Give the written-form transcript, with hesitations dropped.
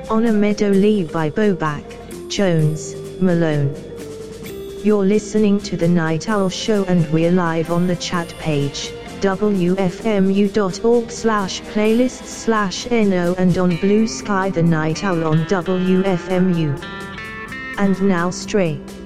On a Meadow Leave by Bobak, Jones, Malone. You're listening to The Night Owl Show and we're live on the chat page, wfmu.org/playlists/no and on Blue Sky The Night Owl on WFMU. And now Stray.